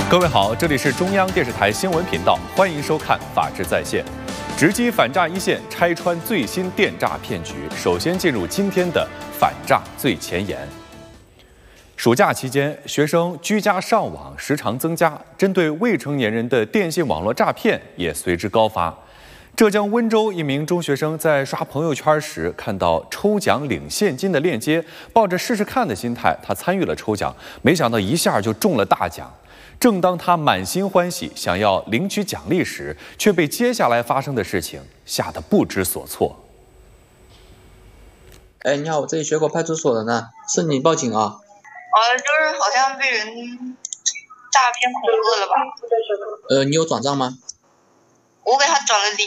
各位好，这里是中央电视台新闻频道，欢迎收看《法治在线》，直击反诈一线，拆穿最新电诈骗局。首先进入今天的反诈最前沿。暑假期间，学生居家上网时长增加，针对未成年人的电信网络诈骗也随之高发。浙江温州一名中学生在刷朋友圈时看到抽奖领现金的链接，抱着试试看的心态，他参与了抽奖，没想到一下就中了大奖。正当他满心欢喜想要领取奖励时，却被接下来发生的事情吓得不知所措。 哎，你好，我这里学口派出所的呢，是你报警啊？ 就是好像被人诈骗恐吓了吧？ 你有转账吗？ 我给他转了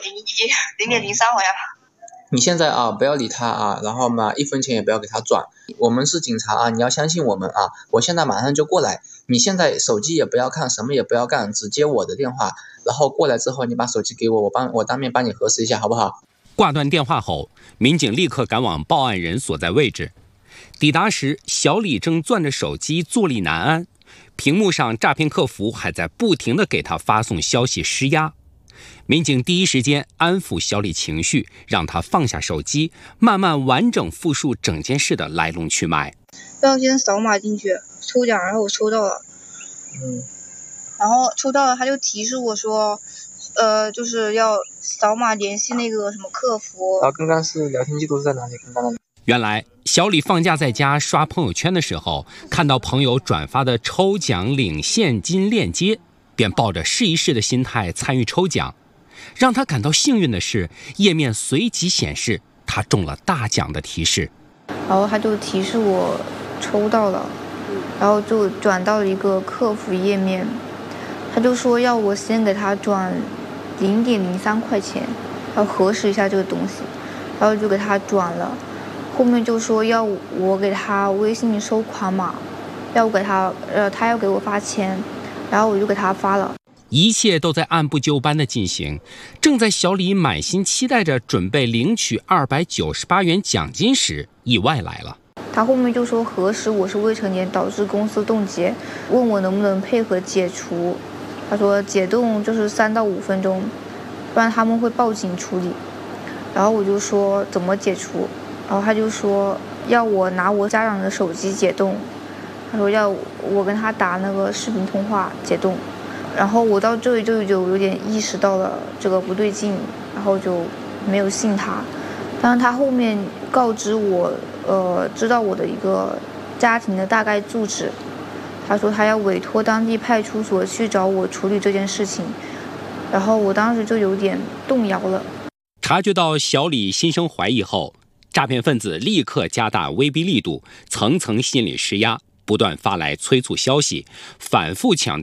0.01、0.03好像。 你现在啊，不要理他啊，然后嘛，1分钱也不要给他转。我们是警察啊，你要相信我们啊！我现在马上就过来，你现在手机也不要看，什么也不要干，只接我的电话。然后过来之后，你把手机给我，我当面帮你核实一下，好不好？ 挂断电话后，民警立刻赶往报案人所在位置。抵达时，小李正攥着手机坐立难安，屏幕上诈骗客服还在不停地给他发送消息施压。民警第一时间安抚小李情绪，让他放下手机，慢慢完整复述整件事的来龙去脉。 要先扫码进去抽奖，然后我抽到了，然后抽到了，他就提示我说，就是要扫码联系那个什么客服。 刚刚是聊天记录是在哪里？刚刚原来小李放假在家刷朋友圈的时候，看到朋友转发的抽奖领现金链接，便抱着试一试的心态参与抽奖。让他感到幸运的是，页面随即显示他中了大奖的提示。 然后他就提示我抽到了，然后就转到了一个客服页面，他就说要我先给他转0.03块钱，要核实一下这个东西，然后就给他转了。后面就说要我给他微信收款码，要我给他他要给我发钱，然后我就给他发了。 一切都在按部就班的进行。正在小李满心期待着准备领取298元奖金时，意外来了。 他后面就说核实我是未成年导致公司冻结，问我能不能配合解除。他说解冻就是3到5分钟，不然他们会报警处理。然后我就说怎么解除，然后他就说要我拿我家长的手机解冻，他说要我跟他打那个视频通话解冻。然后我到这里就有点意识到了这个不对劲，然后就没有信他。但是他后面告知我，知道我的一个家庭的大概住址，他说他要委托当地派出所去找我处理这件事情，然后我当时就有点动摇了。 察觉到小李心生怀疑后，诈骗分子立刻加大威逼力度，层层心理施压，不断发来催促消息，反复强调